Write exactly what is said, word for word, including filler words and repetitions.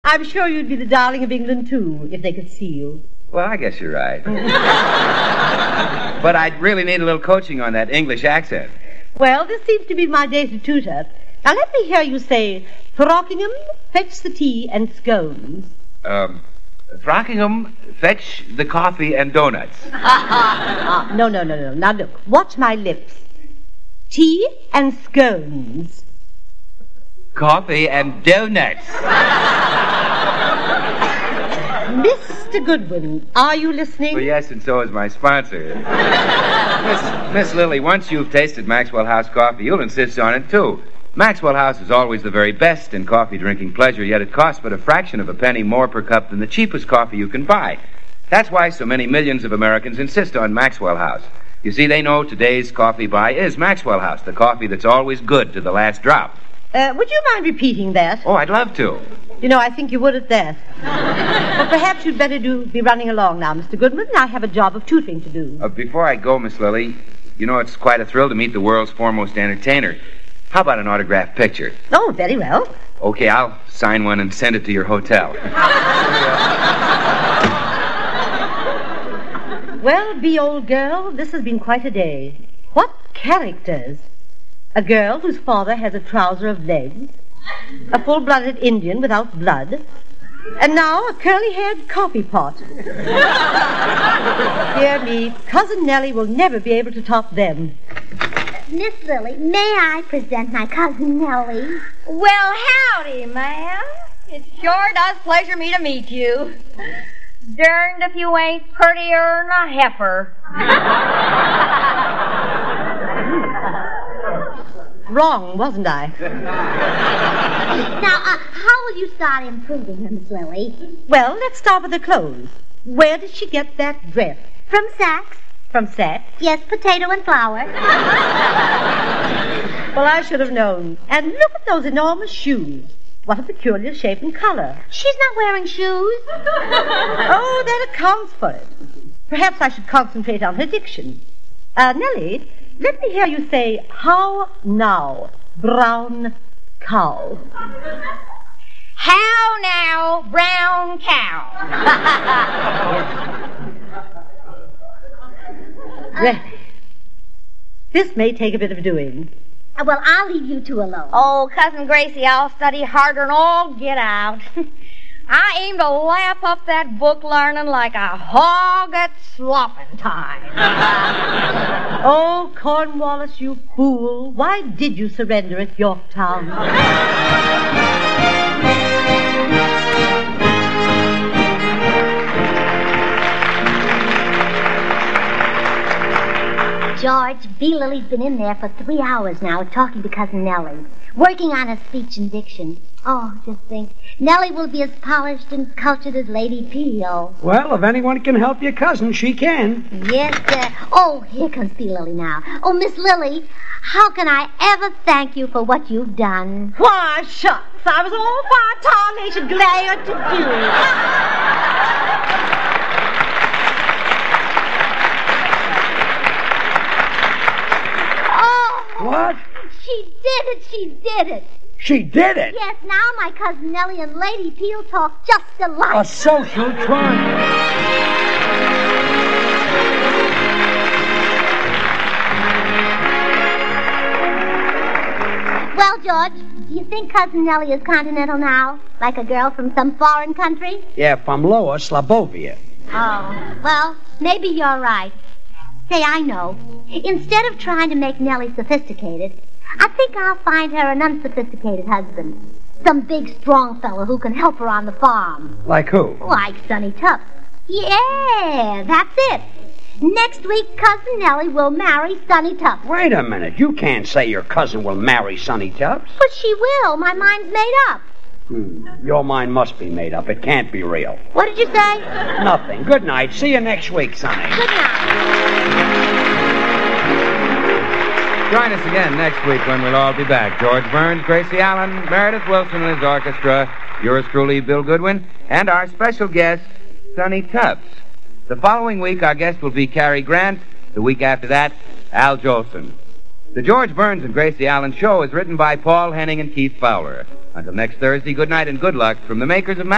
I'm sure you'd be the darling of England, too, if they could see you. Well, I guess you're right. But I'd really need a little coaching on that English accent. Well, this seems to be my day to tutor. Now, let me hear you say, Throckingham, fetch the tea and scones. Um, Throckingham, fetch the coffee and donuts. ah, no, no, no, no. Now, look, watch my lips. Tea and scones. Coffee and donuts. Mister Goodwin, are you listening? Well, yes, and so is my sponsor. Miss, Miss Lily, once you've tasted Maxwell House coffee, you'll insist on it, too. Maxwell House is always the very best in coffee-drinking pleasure, yet it costs but a fraction of a penny more per cup than the cheapest coffee you can buy. That's why so many millions of Americans insist on Maxwell House. You see, they know today's coffee buy is Maxwell House, the coffee that's always good to the last drop. Uh, would you mind repeating that? Oh, I'd love to. You know, I think you would at that. But perhaps you'd better do be running along now, Mister Goodman. I have a job of tutoring to do. Uh, before I go, Miss Lily, you know it's quite a thrill to meet the world's foremost entertainer. How about an autographed picture? Oh, very well. Okay, I'll sign one and send it to your hotel. Well, Bee, old girl, this has been quite a day. What characters? A girl whose father has a trouser of legs, a full-blooded Indian without blood, and now a curly-haired coffee pot. Dear me, Cousin Nellie will never be able to top them. Miss Lily, may I present my cousin Nellie? Well, howdy, ma'am. It sure does pleasure me to meet you. Derned if you ain't prettier than a heifer. Wrong, wasn't I? Now, uh, how will you start improving her, Miss Lily? Well, let's start with the clothes. Where did she get that dress? From Saks. From Saks? Yes, potato and flour. Well, I should have known. And look at those enormous shoes. What a peculiar shape and color. She's not wearing shoes. Oh, that accounts for it. Perhaps I should concentrate on her diction. Uh, Nellie, let me hear you say, how now, brown cow. How now, brown cow. Really? This may take a bit of doing. Uh, well, I'll leave you two alone. Oh, Cousin Gracie, I'll study harder than all get out. I aim to lap up that book learning like a hog at slopping time. Oh, Cornwallis, you fool. Why did you surrender at Yorktown? George, Bee Lily's been in there for three hours now talking to Cousin Nellie, working on her speech and diction. Oh, just think, Nellie will be as polished and cultured as Lady Peel. Well, if anyone can help your cousin, she can. Yes, sir. Oh, here comes Bee Lily now. Oh, Miss Lily, how can I ever thank you for what you've done? Why, shucks, I was all far tarnation glad to do it. What? She did it, she did it. She did it? Yes, now my cousin Nellie and Lady Peel talk just alike. A social triangle. Well, George, do you think Cousin Nellie is continental now? Like a girl from some foreign country? Yeah, from Lower Slabovia. Oh, well, maybe you're right. Say, I know. Instead of trying to make Nellie sophisticated, I think I'll find her an unsophisticated husband. Some big, strong fellow who can help her on the farm. Like who? Like Sonny Tubbs. Yeah, that's it. Next week, Cousin Nellie will marry Sonny Tubbs. Wait a minute. You can't say your cousin will marry Sonny Tubbs. But she will. My mind's made up. Hmm. Your mind must be made up. It can't be real. What did you say? Nothing. Good night. See you next week, Sonny. Good night. Join us again next week when we'll all be back. George Burns, Gracie Allen, Meredith Wilson and his orchestra, yours truly, Bill Goodwin, and our special guest, Sonny Tubbs. The following week, our guest will be Cary Grant. The week after that, Al Jolson. The George Burns and Gracie Allen Show is written by Paul Henning and Keith Fowler. Until next Thursday, good night and good luck from the makers of